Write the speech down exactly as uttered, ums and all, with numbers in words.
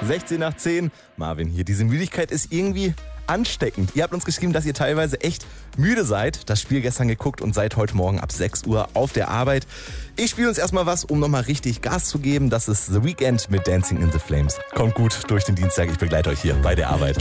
sechzehn nach zehn. Marvin hier. Diese Müdigkeit ist irgendwie ansteckend. Ihr habt uns geschrieben, dass ihr teilweise echt müde seid. Das Spiel gestern geguckt und seid heute Morgen ab sechs Uhr auf der Arbeit. Ich spiele uns erstmal was, um nochmal richtig Gas zu geben. Das ist The Weeknd mit Dancing in the Flames. Kommt gut durch den Dienstag. Ich begleite euch hier bei der Arbeit.